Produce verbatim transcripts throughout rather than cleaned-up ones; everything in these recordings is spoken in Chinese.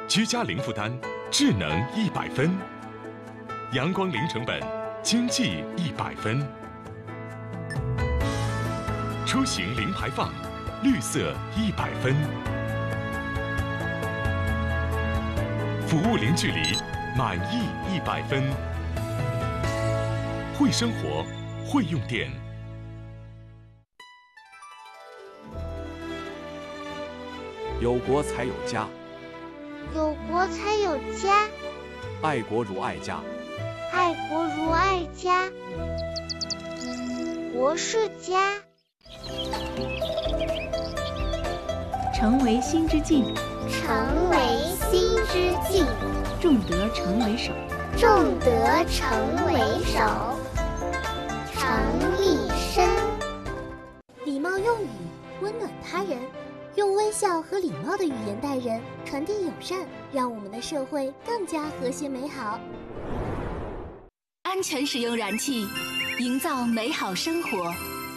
居家零负担，智能一百分；阳光零成本，经济一百分；出行零排放，绿色一百分；服务零距离，满意一百分。会生活，会用电。 有国才有家， 有国才有家， 爱国如爱家， 爱国如爱家。国是家。 成为心之境， 成为心之境， 重德成为首， 重德成为首，常立身。 礼貌用语，温暖他人，用微笑和礼貌的语言待人，传递友善，让我们的社会更加和谐美好。 安全使用燃气，营造美好生活。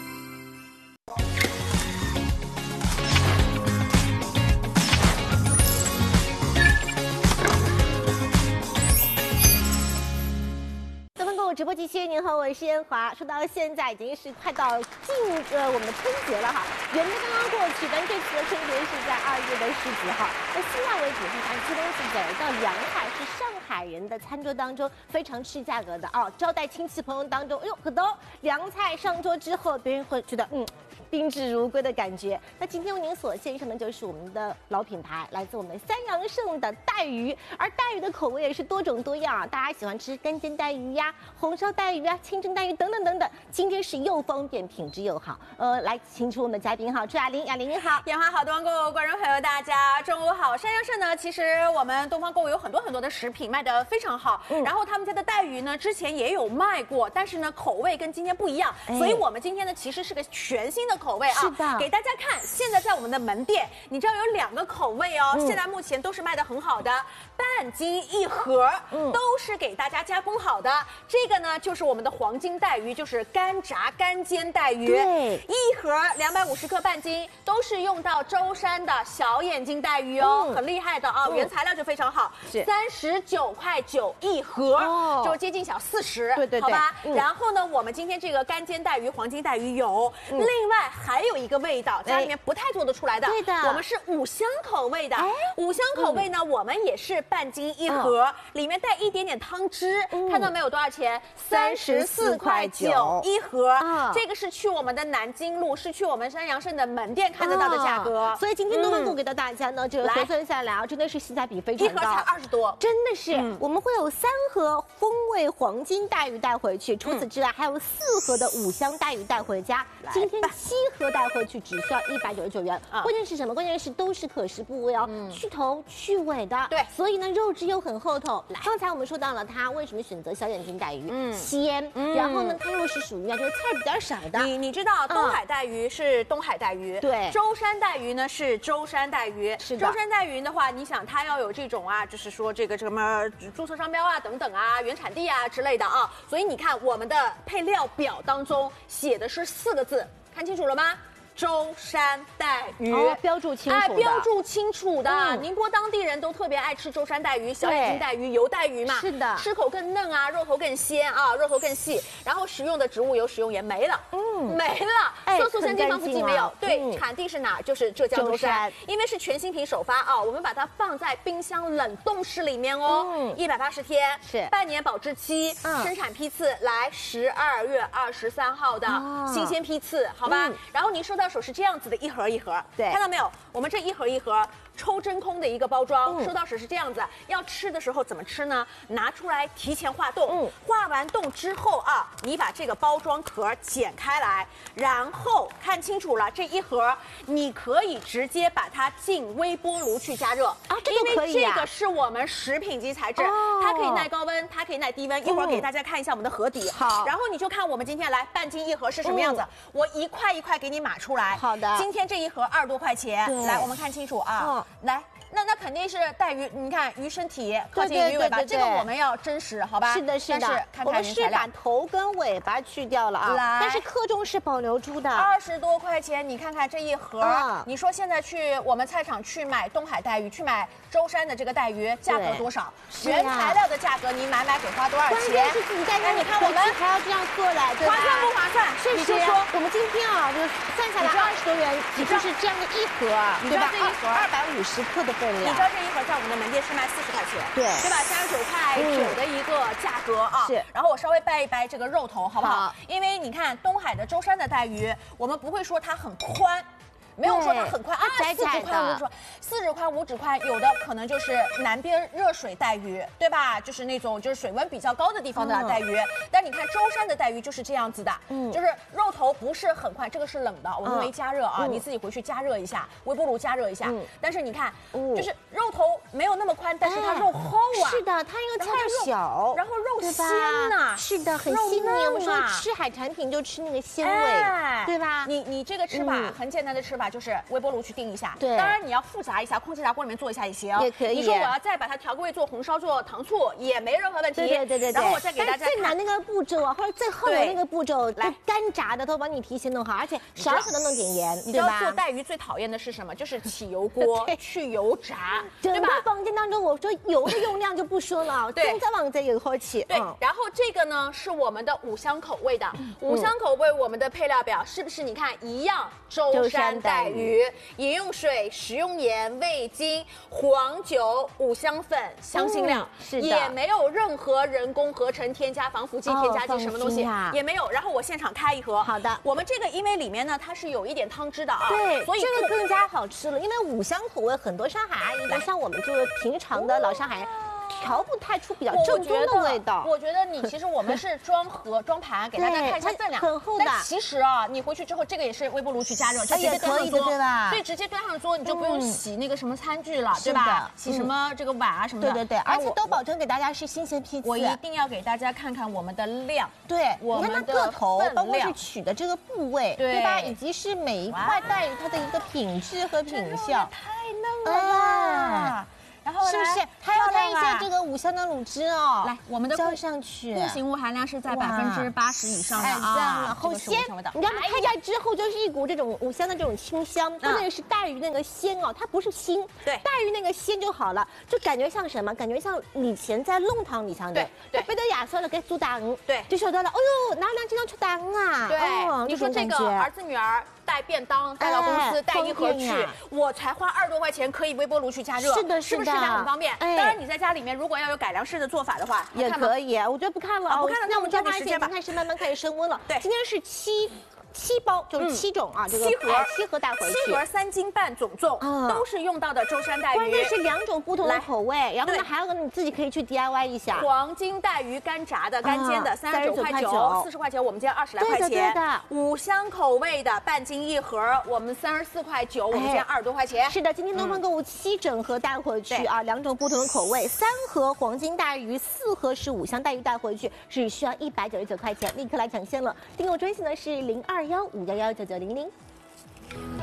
直播继续，您好，我是燕华。说到现在，已经是快到近呃我们的春节了哈，元旦刚刚过去，但这次的春节是在二月的十几号。那现在为止是咱吃东西走到凉菜，是上海人的餐桌当中非常吃价格的哦。招待亲戚朋友当中，哎呦，可都凉菜上桌之后，别人会觉得嗯。宾至如归的感觉。那今天为您所献上的就是我们的老品牌，来自我们三阳盛的带鱼，而带鱼的口味也是多种多样啊，大家喜欢吃干煎带鱼呀、红烧带鱼啊、清蒸带鱼等等等等。今天是又方便，品质又好。呃，来请出我们的嘉宾哈，朱雅玲，雅玲你好， 燕华好，东方购物观众朋友大家中午好。三阳盛呢，其实我们东方购物有很多很多的食品卖得非常好，嗯、然后他们家的带鱼呢，之前也有卖过，但是呢口味跟今天不一样，哎、所以我们今天呢其实是个全新的口味啊， 是的， 给大家看。现在在我们的门店，你知道有两个口味哦，嗯、现在目前都是卖得很好的，半斤一盒，嗯、都是给大家加工好的。这个呢就是我们的黄金带鱼，就是干炸干煎带鱼， 对， 一盒两百五十克半斤，都是用到舟山的小眼睛带鱼哦，嗯、很厉害的啊，嗯、原材料就非常好，是三十九块九一盒，哦、就接近小四十， 对对对， 好吧。 嗯、 然后呢，我们今天这个干煎带鱼、黄金带鱼有，嗯、另外还有一个味道，家里面不太做得出来的， 对的， 我们是五香口味的，五香口味呢，嗯、我们也是半斤一盒，嗯、里面带一点点汤汁，嗯、看到没有？多少钱？三十四块九一盒，嗯、这个是去我们的南京路，是去我们三阳盛的门店看得到的价格。 嗯、所以今天东方购给到大家呢，这个核算下来啊，真的是性价比非常高， 一盒才二十多， 真的是。嗯、我们会有三盒风味黄金带鱼带回去，除此之外还有四盒的五香带鱼带回家。今天七盒带回去只需要一百九十九元。嗯、关键是什么？关键是都是可食部位哦，嗯、去头去尾的。 对， 所以呢肉质又很厚透。刚才我们说到了它为什么选择小眼睛带鱼，嗯，鲜，嗯、然后呢它又是属于啊就是刺儿比较少的。 你你知道东海带鱼是东海带鱼， 对， 舟山带鱼呢是舟山带鱼。 是的， 舟山带鱼的话，你想它要有这种啊，就是说这个什么注册商标啊等等啊，原产地啊之类的啊，所以你看我们的配料表当中写的是四个字，看清楚了吗？舟山带鱼， 哦、标注清楚的， 哎，标注清楚的。嗯、宁波当地人都特别爱吃舟山带鱼、小眼睛带鱼、油带鱼嘛， 是的， 吃口更嫩啊，肉头更鲜啊，肉头更细。然后食用的植物油、食用盐没了，嗯，没了， 哎、 色素、三金、防腐剂没有。 啊、 对， 嗯、 产地是哪？就是浙江舟山，因为是全新品首发啊，我们把它放在冰箱冷冻室里面哦，一百八十天， 是半年保质期，嗯、生产批次来十二月二十三号的、哦、新鲜批次，好吧？嗯、然后您收到手是这样子的一。一盒一盒， 对， 看到没有？我们这一盒一盒抽真空的一个包装，嗯、收到时是这样子。要吃的时候怎么吃呢？拿出来提前化冻，嗯、化完冻之后啊，你把这个包装壳剪开来，然后看清楚了，这一盒你可以直接把它进微波炉去加热啊，这都可以啊， 因为这个是我们食品级材质，哦、它可以耐高温，它可以耐低温。一会儿给大家看一下我们的盒底， 好， 然后你就看我们今天来半斤一盒是什么样子，嗯、我一块一块给你码出来。 好的， 今天这一盒二十多块钱，来，我们看清楚啊，哦、来。 那那肯定是带鱼，你看鱼身体靠近鱼尾巴，这个我们要真实，好吧？ 是的，是的。 但是看我看们是把头跟尾巴去掉了啊， 来， 但是克重是保留住的。 二十多块钱，你看看这一盒， 嗯、 你说现在去我们菜场去买东海带鱼，去买舟山的这个带鱼，价格多少？原材料的价格你买买给花多少钱？ 关键是自己带， 你看我们还要这样做来，对吧？ 划算不划算？ 是是说，我们今天啊，就算下来二十多元，也就是这样的一盒， 对吧？这一盒二百五十克的分量， 你知道这一盒在我们的门店是卖四十块钱， 对， 对吧？三十九块九的一个价格啊。 是。 然后我稍微掰一掰这个肉头，好不好？因为你看东海的舟山的带鱼，我们不会说它很宽。没有说它很宽啊，四指宽五指宽，四指宽五指宽，有的可能就是南边热水带鱼，对吧？就是那种就是水温比较高的地方的带鱼。嗯、但你看舟山的带鱼就是这样子的，嗯，就是肉头不是很宽，这个是冷的，我们没加热啊，嗯、你自己回去加热一下，微波炉加热一下。嗯、但是你看，嗯、就是肉头没有那么宽，但是它肉厚啊。 是的，它应该切的小， 然后肉鲜呐， 是的，很细腻。我们说吃海产品就吃那个鲜味，对吧？ 你你这个吃法很简单的吃法。就是微波炉去叮一下， 对， 当然你要复杂一下，空气炸锅里面做一下也行， 也可以。 你说我要再把它调个味做红烧做糖醋也没任何问题， 对对对对。 然后我再给大家最难那个步骤啊，或者最后的那个步骤，来干炸的都帮你提前弄好，而且少少的弄点盐， 你知道做带鱼最讨厌的是什么？就是起油锅去油炸， 对吧？房间当中我说油的用量就不说了， 对， 再往这油锅起。 对，然后这个呢是我们的五香口味的，五香口味我们的配料表是不是你看一样？舟山带鱼。饮用水、食用盐、味精、黄酒、五香粉、香辛料， 是的， 也没有任何人工合成添加、防腐剂、添加剂什么东西，也没有。然后我现场开一盒， 好的。 我们这个因为里面呢它是有一点汤汁的啊， 对， 所以这个更加好吃了。因为五香口味，很多上海阿姨都像我们就是平常的老上海。调不太出比较正宗的味道。 我觉得你其实我们是装盒装盘，给大家看一下分量， 很厚的。 但其实啊，你回去之后，这个也是微波炉去加热，就直接端上桌，所以直接端上桌，你就不用洗那个什么餐具了，对吧？洗什么这个碗啊什么的。 对对对，而且都保证给大家是新鲜批次。 我一定要给大家看看我们的量， 对， 我们的个头，包括是取的这个部位，对吧？以及是每一块带鱼它的一个品质和品相， 太嫩了吧！然后是不是还要看一下这个五香的卤汁哦？ 来，我们的浇上去， 固形物含量是在百分之八十以上的啊， 好鲜！你看开盖之后就是一股这种五香的这种清香，关键是带鱼那个鲜哦，它不是腥， 对， 带鱼那个鲜就好了，就感觉像什么？感觉像以前在弄堂里上的， 对， 背着亚瑟的给煮大鱼， 对， 就晓得了。哎呦，哪两经常吃大鱼啊？ 对，你说这个儿子女儿。带便当带到公司，带一盒去，我才花二十多块钱可以微波炉去加热， 是的， 是不是很方便？当然你在家里面如果要有改良式的做法的话， 也可以。我觉得不看了， 不看了，那我们抓紧时间吧。 开始慢慢开始升温了。 对， 今天是七。七包就是七种啊，这个七盒七盒带回去， 七盒三斤半总重，都是用到的舟山带鱼。 关键是两种不同的口味，然后呢还有个你自己可以去 D I Y 一下。 黄金带鱼干炸的、干煎的，三十九块九，四十块钱，我们今天二十来块钱。 对的。 五香口味的半斤一盒，我们三十四块九，我们今天二十多块钱。 是的，今天东方购物七整盒带回去啊，两种不同的口味，三盒黄金带鱼，四盒是五香带鱼带回去，只需要一百九十九块钱，立刻来抢先了。订购专线呢是零二幺五幺幺九九零零。